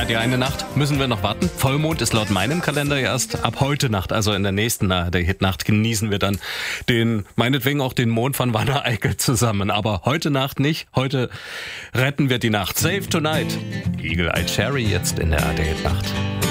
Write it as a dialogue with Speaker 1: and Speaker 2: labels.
Speaker 1: die eine Nacht müssen wir noch warten. Vollmond ist laut meinem Kalender erst ab heute Nacht, also in der nächsten Hit-Nacht genießen wir dann meinetwegen auch den Mond von Wanne Eickel zusammen. Aber heute Nacht nicht. Heute retten wir die Nacht. Save Tonight. Eagle Eye Cherry jetzt in der ARD Hit-Nacht.